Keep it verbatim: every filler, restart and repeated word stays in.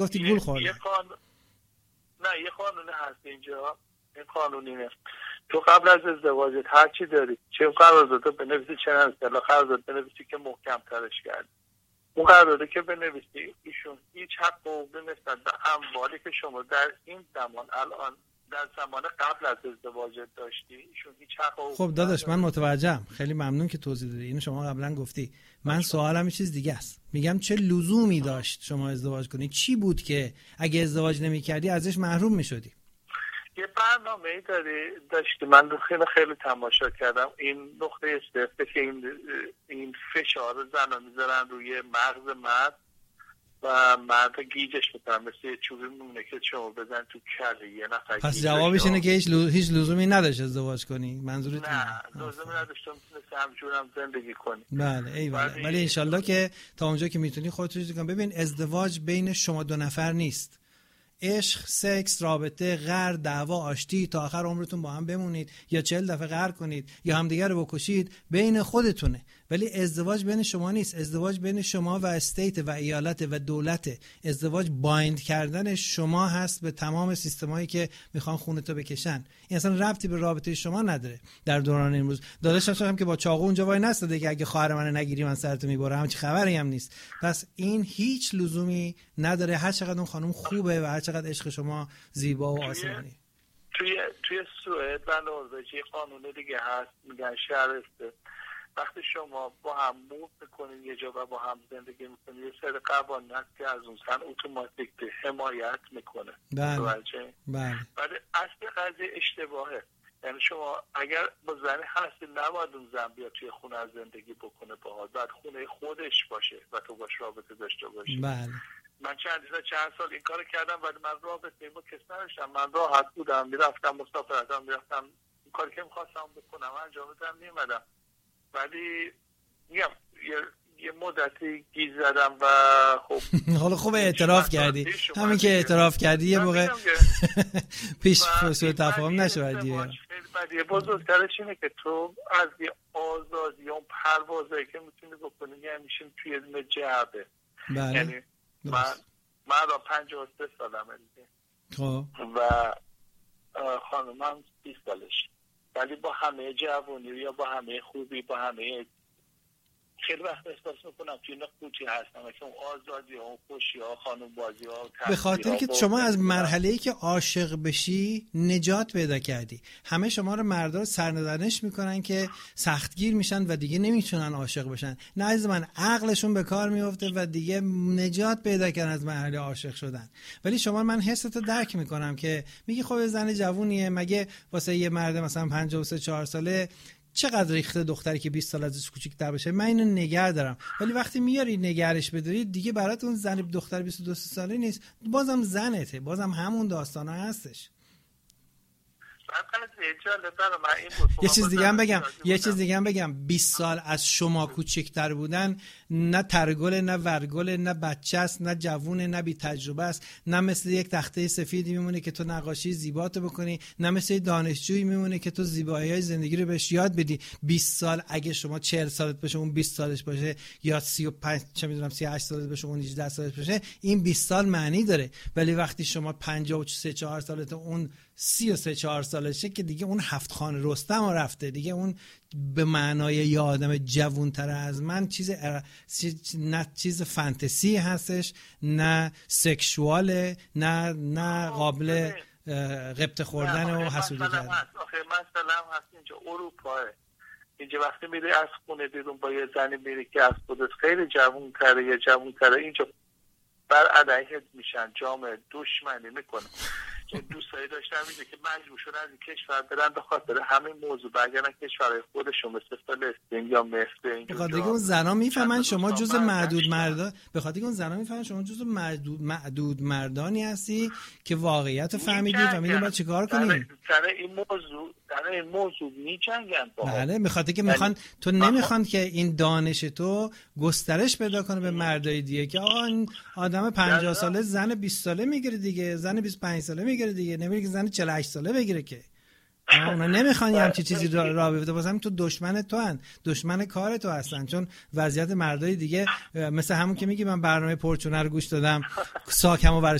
گفتی گول خوردن. یه قانون نه یه قانونی هست اینجا، این قانونی نه. تو قبل از ازدواجت هر چی داری، چه قرارداد بنویسی چه نه، اصلا قرارداد بنویسی که محکم ترش کردی. اون قرارداد که بنویسی ایشون هیچ حق حقوقی نسبت به اموالی که شما در این زمان الان در زمان قبل از ازدواجت داشتی ایشون هیچ حق حقوقی. خب داداش من متوجهم، خیلی ممنون که توضیح دادی. اینو شما قبلا گفتی. من سوالم یه چیز دیگه است. میگم چه لزومی داشت شما ازدواج کنی؟ چی بود که اگه ازدواج نمی‌کردی ازش محروم می‌شدی؟ یه برنامه‌ای داری داشتی، من خیلی خیلی تماشا کردم. این نقطه استفاده که این این فشار زنا میذارن روی مغز مرد و مرد گیجش میکنن، مثل چوبی میمونه که شما بزن تو کله یه نفر. پس جوابش اینه که هیچ لز... هیچ لزومی نداشت ازدواج کنی؟ منظورت اینه؟ نه لزومی نداشت، میتونستی همجورم زندگی کنی. بله ایوالله. ولی انشالله که تا اونجا که میتونی خودت رو کن. ببین ازدواج بین شما دو نفر نیست. عشق، سکس، رابطه، غر، دعوا، آشتی تا آخر عمرتون با هم بمونید یا چهل دفعه غر کنید یا همدیگه رو بکشید بین خودتونه. ولی ازدواج بین شما نیست. ازدواج بین شما و استیت و ایالت و دولت. ازدواج بایند کردن شما هست به تمام سیستمایی که میخوان خونتو بکشن. این اصلا ربطی به رابطه شما نداره. در دوران امروز داداشم هم که با چاقو اونجا وای نستاده که اگه خواهر منو نگیری من سرتو میبرم، چه خبری هم نیست. پس این هیچ لزومی نداره، هر چقدر اون خانم خوبه و هر چقدر عشق شما زیبا و آسمانی. توی توی سوئد و نروژ قانون دیگه هست، میگن شهرسته. وقتی شما با هم موو میکنین یه جا و با هم زندگی میکنین، یه سری قوانین هست که از اون سن اتوماتیک حمایت میکنه. بله بله. ولی اصل قضیه اشتباهه. یعنی شما اگر با زنی هستی نباید اون زن بیاد توی خونه از زندگی بکنه باهات، باید خونه خودش باشه و تو باش رابطه داشته باشی. بله. من چند روز چند سال این کارو کردم ولی من رابطه با کسی نداشتم. من راحت بودم، میرفتم مسافرتم، میرفتم کاری که میخواستم بکنم انجام بدم میومدم. ولی میگم یه یه مدتی گیج زدم و خب حالا خوب اعتراف کردی. همین که اعتراف کردی یه موقع پیش سوء تفاهم نشه. دیگه بعد بزرگترش اینه که تو از یه آزادی اون پروازایی که میتونی بکنی یعنی میشین توی یه جعبه. بله. یعنی من من را پنجاه و سه سالمه دیگه. خب و خانمم بیست سالش. ولی با همه جوانی یا با همه خوبی با همه خیلی وقت احساس میکنم توی این قوطی هستم که اون آزادی ها و خوشی ها خانم بازی ها به خاطر که شما از مرحله‌ای که عاشق بشی نجات پیدا کردی. همه شما رو مردا رو سرنوشت میکنن که سختگیر میشن و دیگه نمیتونن عاشق بشن. نه عزیز من، عقلشون به کار میفته و دیگه نجات پیدا کردن از مرحله عاشق شدن. ولی شما من حستو درک میکنم که میگی خب زن جوونیه، مگه واسه یه مرد مثلا پنجاه و سه چهار ساله چقدر ریخته دختری که بیست سال ازش کوچیک‌تر بشه، من اینو نگه دارم. ولی وقتی میاری نگرش بداری دیگه برات اون زن دختر بیست و دو ساله نیست، بازم زنته، بازم همون داستانا هستش. یه چیز دیگه هم بگم یه چیز دیگه هم بگم بیست سال از شما کوچکتر بودن نه ترگل، نه ورگل، نه بچه است، نه جوونه، نه بی تجربه است، نه مثل یک تخته سفیدی میمونه که تو نقاشی زیباتو بکنی، نه مثل دانشجویی میمونه که تو زیبایی‌های زندگی رو بهش یاد بدی. بیست سال اگه شما چهل سالت باشه اون بیست سالش باشه، یا سی و پنج چه میدونم سی و هشت سالت باشه اون هجده سالش باشه، این بیست سال معنی داره. ولی وقتی شما پنجاه و سه چهار سالته اون سی و سه چهار سالشه که دیگه اون هفت خان رستم رفته، دیگه اون به معنای یه آدم جوان‌تر از من چیز ار... نه چیز فانتزی هستش، نه سکشواله، نه نه قابل غبطه خوردن و حسودی کردن. آخه مثلا هست اینجا اروپاه، اینجا وقتی میری از خونه بیرون با یه زنی میری که از خودت خیلی جوان‌تره یا جوان‌تره، اینجا بر علیهت میشن، جامعه دشمنی میکنه. دوستایی داشتم اینجا که مجبور شدن از این کشور برن به خاطر همین موضوع برگردن کشورهای خودشون مثل فلسطین یا مصر. به خاطر اون زنا میفهمن شما جزء معدود مردا به خاطر اون زنا میفهمن شما جزء معدود معدود مردانی هستی که واقعیت فهمیدی و میدونی باید چیکار کنی. سر این موضوع در این موضوع میجنگن با بله، به خاطر که میخوان تو نمیخوان که این دانش تو گسترش پیدا کنه به مردای دیگه که آقا این آدم پنجاه ساله زن بیست ساله میگیره دیگه، زن بیست و پنج ساله میگیره دیگه، نمیگه که زن چهل و هشت ساله بگیره که. اونا نمیخوان یه همچین چیزی را, را بیفته، واسه همین تو دشمن تو هن، دشمن کار تو هستن، چون وضعیت مردای دیگه مثل همون که میگی من برنامه پرچونه رو گوش دادم ساکمو